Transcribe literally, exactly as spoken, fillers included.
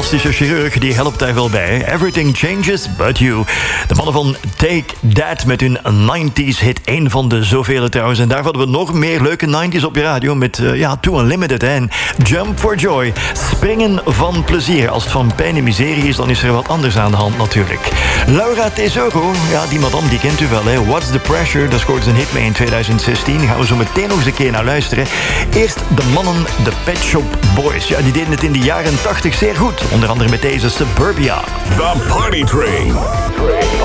plastische chirurg, die helpt daar wel bij. Everything changes but you. De mannen van Take That met hun nineties hit. Eén van de zoveel trouwens. En daar hadden we nog meer leuke nineties op je radio met uh, ja, Too Unlimited en Jump for Joy. Springen van plezier. Als het van pijn en miserie is, dan is er wat anders aan de hand natuurlijk. Laura Tesoro, ja, die madame die kent u wel, hè. What's the Pressure? Daar scoorde ze een hit mee in twintig zestien. Gaan we zo meteen nog eens een keer naar luisteren. Eerst de mannen, de Pet Shop Boys. Ja, die deden het in de jaren tachtig zeer goed. Onder andere met deze Suburbia. The Party Train.